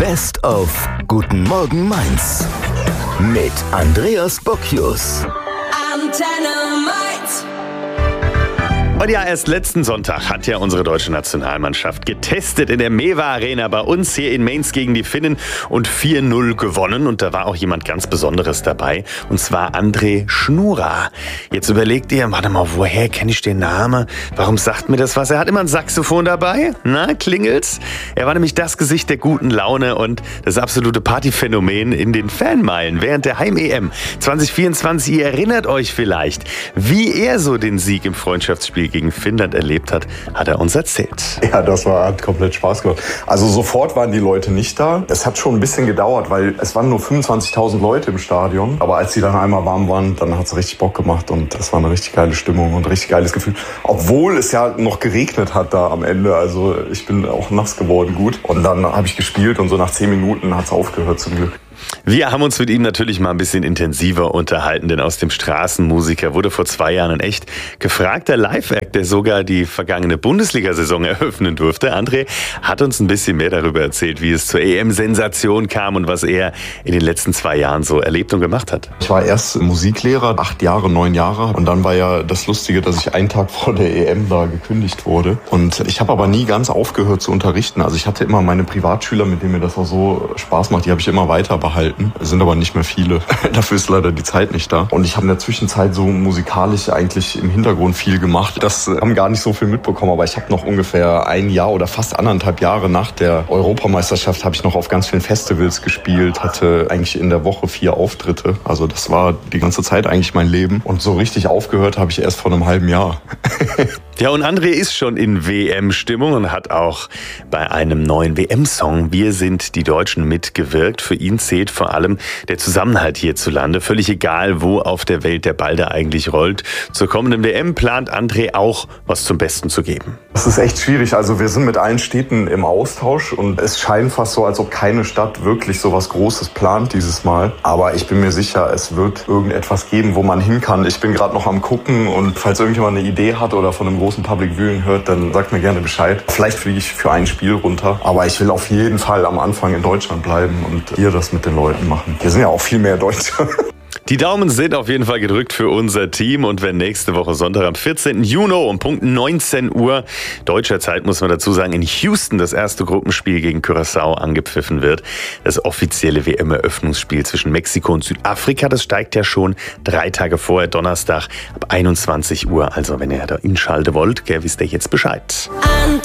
Best of Guten Morgen Mainz mit Andreas Bocchius. Antenne Mainz. Und ja, erst letzten Sonntag hat ja unsere deutsche Nationalmannschaft getestet in der Mewa Arena bei uns hier in Mainz gegen die Finnen und 4-0 gewonnen. Und da war auch jemand ganz Besonderes dabei, und zwar André Schnura. Jetzt überlegt ihr, warte mal, woher kenne ich den Namen? Warum sagt mir das was? Er hat immer ein Saxophon dabei. Na, klingelt's? Er war nämlich das Gesicht der guten Laune und das absolute Partyphänomen in den Fanmeilen während der Heim-EM 2024. Ihr erinnert euch vielleicht, wie er so den Sieg im Freundschaftsspiel gegen Finnland erlebt hat, hat er uns erzählt. Ja, hat komplett Spaß gemacht. Also sofort waren die Leute nicht da. Es hat schon ein bisschen gedauert, weil es waren nur 25.000 Leute im Stadion. Aber als sie dann einmal warm waren, dann hat es richtig Bock gemacht und das war eine richtig geile Stimmung und ein richtig geiles Gefühl. Obwohl es ja noch geregnet hat da am Ende. Also ich bin auch nass geworden gut. Und dann habe ich gespielt und so nach 10 Minuten hat es aufgehört zum Glück. Wir haben uns mit ihm natürlich mal ein bisschen intensiver unterhalten, denn aus dem Straßenmusiker wurde vor 2 Jahren ein echt gefragter Live-Act, der sogar die vergangene Bundesliga-Saison eröffnen durfte. André hat uns ein bisschen mehr darüber erzählt, wie es zur EM-Sensation kam und was er in den letzten 2 Jahren so erlebt und gemacht hat. Ich war erst Musiklehrer, 8 Jahre, 9 Jahre. Und dann war ja das Lustige, dass ich einen Tag vor der EM da gekündigt wurde. Und ich habe aber nie ganz aufgehört zu unterrichten. Also ich hatte immer meine Privatschüler, mit denen mir das auch so Spaß macht, die habe ich immer weiter behalten. Es sind aber nicht mehr viele. Dafür ist leider die Zeit nicht da. Und ich habe in der Zwischenzeit so musikalisch eigentlich im Hintergrund viel gemacht. Das haben gar nicht so viel mitbekommen. Aber ich habe noch ungefähr 1 Jahr oder fast 1,5 Jahre nach der Europameisterschaft habe ich noch auf ganz vielen Festivals gespielt. Hatte eigentlich in der Woche 4 Auftritte. Also das war die ganze Zeit eigentlich mein Leben. Und so richtig aufgehört habe ich erst vor einem halben Jahr. Ja, und André ist schon in WM-Stimmung und hat auch bei einem neuen WM-Song Wir sind die Deutschen mitgewirkt. Für ihn zählt vor allem der Zusammenhalt hierzulande. Völlig egal, wo auf der Welt der Ball da eigentlich rollt. Zur kommenden WM plant André auch, was zum Besten zu geben. Das ist echt schwierig. Also wir sind mit allen Städten im Austausch und es scheint fast so, als ob keine Stadt wirklich so was Großes plant dieses Mal. Aber ich bin mir sicher, es wird irgendetwas geben, wo man hin kann. Ich bin gerade noch am gucken und falls irgendjemand eine Idee hat oder von einem großen Public Viewing hört, dann sagt mir gerne Bescheid. Vielleicht fliege ich für ein Spiel runter. Aber ich will auf jeden Fall am Anfang in Deutschland bleiben und hier das mit den Leuten machen. Hier sind ja auch viel mehr Deutsche. Die Daumen sind auf jeden Fall gedrückt für unser Team, und wenn nächste Woche Sonntag am 14. Juni um Punkt 19 Uhr deutscher Zeit, muss man dazu sagen, in Houston das erste Gruppenspiel gegen Curaçao angepfiffen wird, das offizielle WM-Eröffnungsspiel zwischen Mexiko und Südafrika, das steigt ja schon 3 Tage vorher, Donnerstag ab 21 Uhr. Also wenn ihr da inschalten wollt, wisst ihr jetzt Bescheid.